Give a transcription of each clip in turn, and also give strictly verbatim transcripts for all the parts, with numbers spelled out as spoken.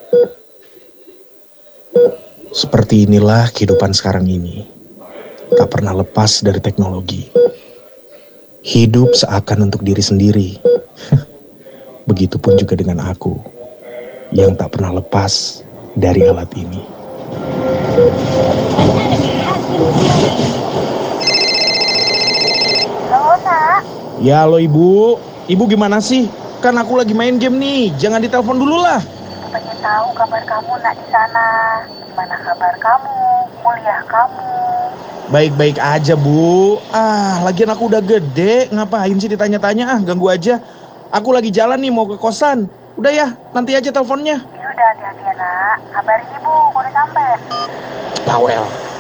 Seperti inilah kehidupan sekarang ini. Tak pernah lepas dari teknologi. Hidup seakan untuk diri sendiri. Begitupun juga dengan aku, yang tak pernah lepas dari alat ini. Halo, Nak. Ya, halo Ibu. Ibu gimana sih? Kan aku lagi main game nih. Jangan ditelepon dulu lah. Ibu pengen tahu kabar kamu, Nak, di sana. Gimana kabar kamu? Kuliah kamu? Baik-baik aja, Bu. Ah, lagian aku udah gede. Ngapain sih ditanya-tanya? Ah, ganggu aja. Aku lagi jalan nih mau ke kosan. Udah ya, nanti aja teleponnya. Ya udah, hati-hati ya, Nak. Kabarin Ibu, aku udah sampai. Bawel.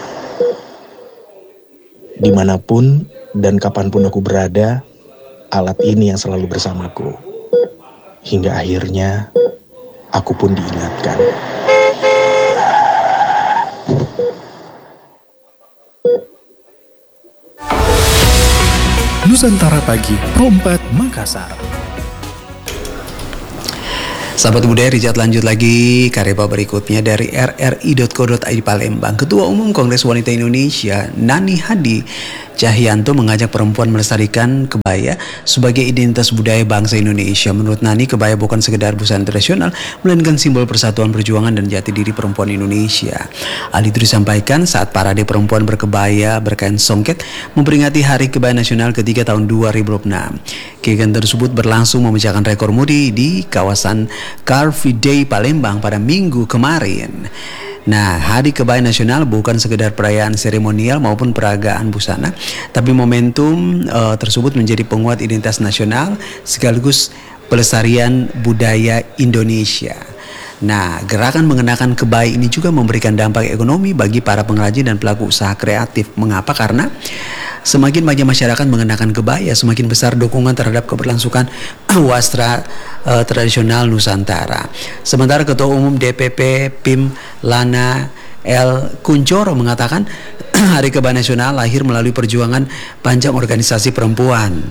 Dimanapun dan kapanpun aku berada, alat ini yang selalu bersamaku. Hingga akhirnya, aku pun diingatkan. Nusantara Pagi, Pro empat Makassar. Sahabat budaya, Richard lanjut lagi karya berikutnya dari r r i dot co dot i d Palembang. Ketua Umum Kongres Wanita Indonesia, Nani Hadi Cahyanto, mengajak perempuan melestarikan kebaya sebagai identitas budaya bangsa Indonesia. Menurut Nani, kebaya bukan sekedar busana tradisional, melainkan simbol persatuan, perjuangan, dan jati diri perempuan Indonesia. Hal itu disampaikan saat parade perempuan berkebaya berkain songket memperingati Hari Kebaya Nasional ketiga tahun dua ribu dua puluh enam. Kegiatan tersebut berlangsung memecahkan rekor muri di kawasan Car Free Day Palembang pada minggu kemarin. Nah, Hari Kebaya Nasional bukan sekedar perayaan seremonial maupun peragaan busana, tapi momentum uh, tersebut menjadi penguat identitas nasional sekaligus pelestarian budaya Indonesia. Nah, gerakan mengenakan kebaya ini juga memberikan dampak ekonomi bagi para pengrajin dan pelaku usaha kreatif. Mengapa? Karena semakin banyak masyarakat mengenakan kebaya, semakin besar dukungan terhadap keberlangsungan wastra uh, tradisional Nusantara. Sementara Ketua Umum D P P P I M Lana L. Kuncoro mengatakan Hari Kebaya Nasional lahir melalui perjuangan panjang organisasi perempuan,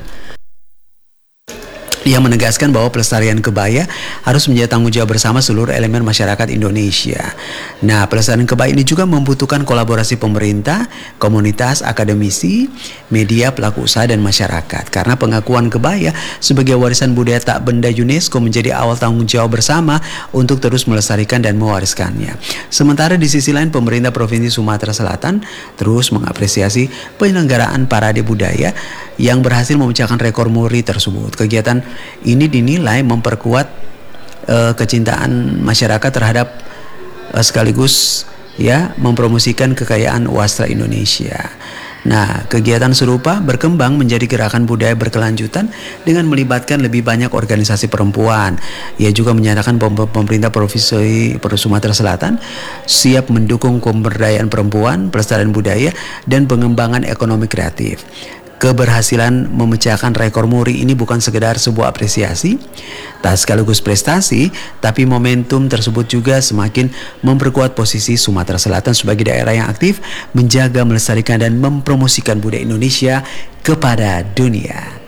yang menegaskan bahwa pelestarian kebaya harus menjadi tanggung jawab bersama seluruh elemen masyarakat Indonesia. Nah, pelestarian kebaya ini juga membutuhkan kolaborasi pemerintah, komunitas, akademisi, media, pelaku usaha, dan masyarakat. Karena pengakuan kebaya sebagai warisan budaya tak benda UNESCO menjadi awal tanggung jawab bersama untuk terus melestarikan dan mewariskannya. Sementara di sisi lain, pemerintah Provinsi Sumatera Selatan terus mengapresiasi penyelenggaraan parade budaya yang berhasil memecahkan rekor muri tersebut. Kegiatan ini dinilai memperkuat uh, kecintaan masyarakat terhadap uh, sekaligus ya mempromosikan kekayaan wastra Indonesia. Nah, kegiatan serupa berkembang menjadi gerakan budaya berkelanjutan dengan melibatkan lebih banyak organisasi perempuan. Ia juga menyatakan pemerintah Provinsi Sumatera Selatan siap mendukung pemberdayaan perempuan, pelestarian budaya, dan pengembangan ekonomi kreatif. Keberhasilan memecahkan rekor muri ini bukan sekedar sebuah apresiasi, tak sekaligus prestasi, tapi momentum tersebut juga semakin memperkuat posisi Sumatera Selatan sebagai daerah yang aktif menjaga, melestarikan, dan mempromosikan budaya Indonesia kepada dunia.